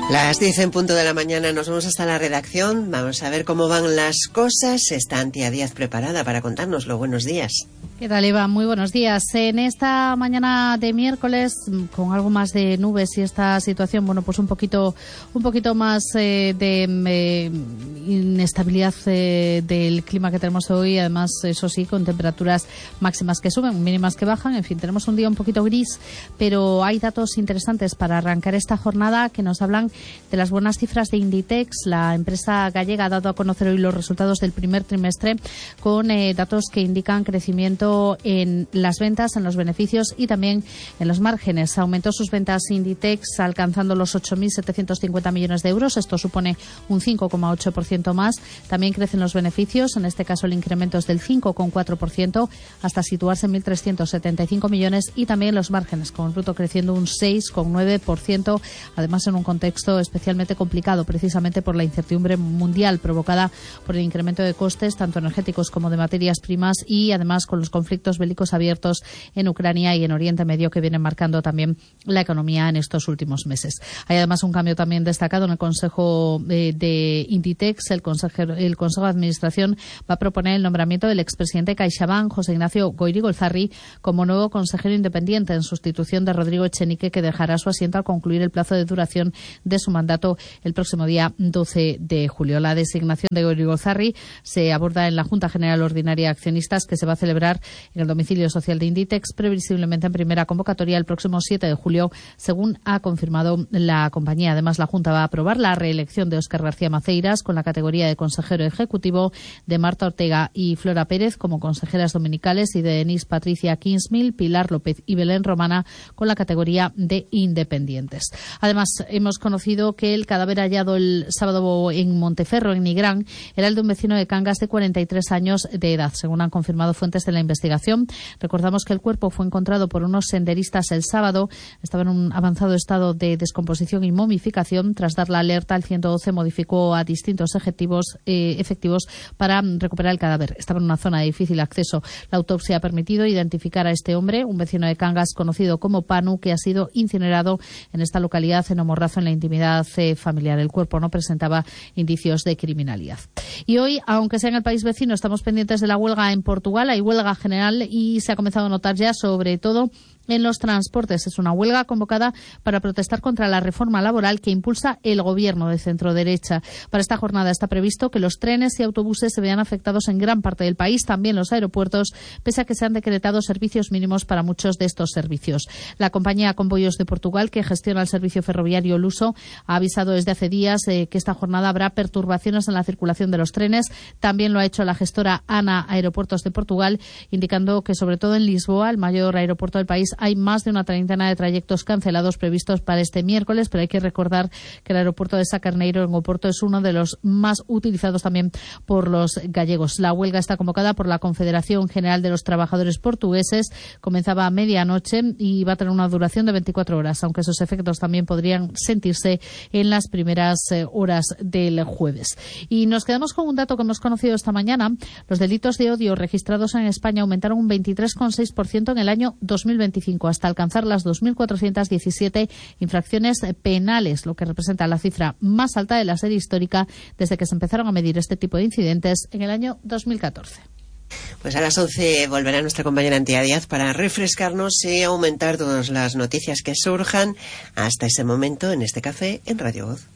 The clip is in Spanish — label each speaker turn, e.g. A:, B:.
A: Las 10 en punto de la mañana, nos vamos hasta la redacción. Vamos a ver cómo van las cosas. Está Antía Díaz preparada para contárnoslo. Buenos días.
B: ¿Qué tal, Eva? Muy buenos días. En esta mañana de miércoles, con algo más de nubes y esta situación, bueno, pues un poquito más de inestabilidad del clima que tenemos hoy. Además, eso sí, con temperaturas máximas que suben, mínimas que bajan. En fin, tenemos un día un poquito gris, pero hay datos interesantes para arrancar esta jornada que nos hablan de las buenas cifras de Inditex. La empresa gallega ha dado a conocer hoy los resultados del primer trimestre con datos que indican crecimiento en las ventas, en los beneficios y también en los márgenes. Aumentó sus ventas Inditex alcanzando los 8.750 millones de euros. Esto supone un 5,8% más. También crecen los beneficios. En este caso el incremento es del 5,4% hasta situarse en 1.375 millones, y también los márgenes, con el bruto creciendo un 6,9%. Además, en un contexto especialmente complicado, precisamente por la incertidumbre mundial provocada por el incremento de costes, tanto energéticos como de materias primas, y además con los conflictos bélicos abiertos en Ucrania y en Oriente Medio, que vienen marcando también la economía en estos últimos meses. Hay además un cambio también destacado en el Consejo de Inditex. El Consejo de Administración va a proponer el nombramiento del expresidente de CaixaBank, José Ignacio Goirigolzarri, como nuevo consejero independiente, en sustitución de Rodrigo Echenique, que dejará su asiento al concluir el plazo de duración de su mandato el próximo día 12 de julio. La designación de Goirigolzarri se aborda en la Junta General Ordinaria de Accionistas, que se va a celebrar en el domicilio social de Inditex, previsiblemente en primera convocatoria el próximo 7 de julio, según ha confirmado la compañía. Además, la Junta va a aprobar la reelección de Óscar García Maceiras con la categoría de consejero ejecutivo, de Marta Ortega y Flora Pérez como consejeras dominicales, y de Denise Patricia Kingsmill, Pilar López y Belén Romana con la categoría de independientes. Además, hemos conocido que el cadáver hallado el sábado en Monteferro, en Nigrán, era el de un vecino de Cangas de 43 años de edad, según han confirmado fuentes de la investigación. Recordamos que el cuerpo fue encontrado por unos senderistas el sábado. Estaba en un avanzado estado de descomposición y momificación. Tras dar la alerta, el 112 modificó a distintos efectivos para recuperar el cadáver. Estaba en una zona de difícil acceso. La autopsia ha permitido identificar a este hombre, un vecino de Cangas conocido como Panu, que ha sido incinerado en esta localidad en Omorrazo, en la intimidad familiar. El cuerpo no presentaba indicios de criminalidad. Y hoy, aunque sea en el país vecino, estamos pendientes de la huelga en Portugal. Hay huelga general y se ha comenzado a notar ya, sobre todo en los transportes. Es una huelga convocada para protestar contra la reforma laboral que impulsa el gobierno de centro-derecha. Para esta jornada está previsto que los trenes y autobuses se vean afectados en gran parte del país, también los aeropuertos, pese a que se han decretado servicios mínimos para muchos de estos servicios. La compañía Comboios de Portugal, que gestiona el servicio ferroviario Luso, ha avisado desde hace días que esta jornada habrá perturbaciones en la circulación de los trenes. También lo ha hecho la gestora ANA Aeropuertos de Portugal, indicando que sobre todo en Lisboa, el mayor aeropuerto del país, hay más de una treintena de trayectos cancelados previstos para este miércoles, pero hay que recordar que el aeropuerto de Sacarneiro, en Oporto, es uno de los más utilizados también por los gallegos. La huelga está convocada por la Confederación General de los Trabajadores Portugueses. Comenzaba a medianoche y va a tener una duración de 24 horas, aunque sus efectos también podrían sentirse en las primeras horas del jueves. Y nos quedamos con un dato que hemos conocido esta mañana. Los delitos de odio registrados en España aumentaron un 23,6% en el año 2025, hasta alcanzar las 2.417 infracciones penales, lo que representa la cifra más alta de la serie histórica desde que se empezaron a medir este tipo de incidentes en el año 2014.
A: Pues a las 11 volverá nuestra compañera Antía Díaz para refrescarnos y aumentar todas las noticias que surjan hasta ese momento en este café en Radio Voz.